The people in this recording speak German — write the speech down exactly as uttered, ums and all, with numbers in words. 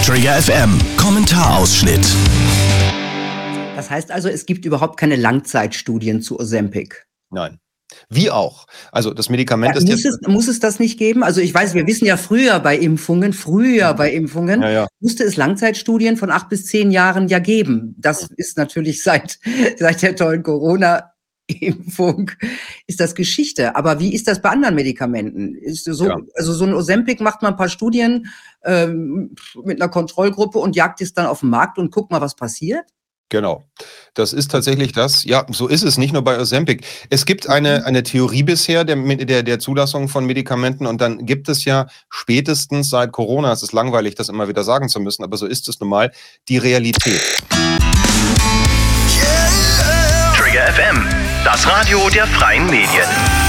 Trigger F M Kommentarausschnitt. Das heißt also, es gibt überhaupt keine Langzeitstudien zu Ozempic? Nein. Wie auch. Also das Medikament Ja, ist muss, jetzt... es, muss es das nicht geben? Also ich weiß, wir wissen ja früher bei Impfungen, früher bei Impfungen, Ja, ja. musste es Langzeitstudien von acht bis zehn Jahren ja geben. Das ist natürlich seit, seit der tollen Corona-Impfung ist das Geschichte. Aber wie ist das bei anderen Medikamenten? Ist so, Ja. Also so ein Ozempic macht man ein paar Studien ähm, mit einer Kontrollgruppe und jagt es dann auf den Markt und guckt mal, was passiert? Genau. Das ist tatsächlich das. Ja, so ist es nicht nur bei Ozempic. Es gibt eine, eine Theorie bisher der, der, der Zulassung von Medikamenten und dann gibt es ja spätestens seit Corona, es ist langweilig, das immer wieder sagen zu müssen, aber so ist es nun mal, die Realität. Trigger F M, das Radio der freien Medien.